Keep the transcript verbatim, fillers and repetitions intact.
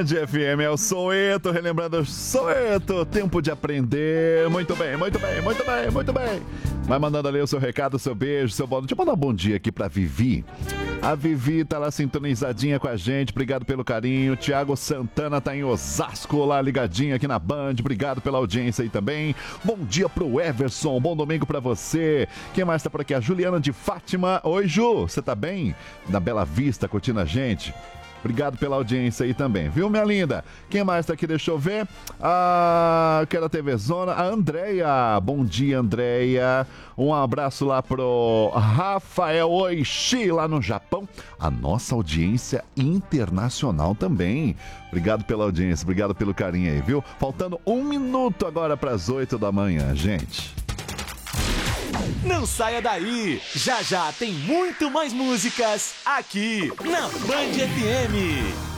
Band F M, é o Soweto, relembrando o Soweto, tempo de aprender. Muito bem, muito bem, muito bem, muito bem. Vai mandando ali o seu recado, o seu beijo, seu bom. Deixa eu mandar um bom dia aqui pra Vivi. A Vivi tá lá sintonizadinha com a gente, obrigado pelo carinho. Tiago Santana tá em Osasco, lá ligadinho aqui na Band, obrigado pela audiência aí também. Bom dia pro Everson, bom domingo pra você. Quem mais tá por aqui? A Juliana de Fátima. Oi, Ju, você tá bem? Da Bela Vista, curtindo a gente. Obrigado pela audiência aí também, viu, minha linda? Quem mais tá aqui? Deixa eu ver. Ah, quero a T V Zona. A Andréia. Bom dia, Andréia. Um abraço lá pro Rafael Oishi, lá no Japão. A nossa audiência internacional também. Obrigado pela audiência, obrigado pelo carinho aí, viu? Faltando um minuto agora para as oito da manhã, gente. Não saia daí! Já já tem muito mais músicas aqui na Band F M.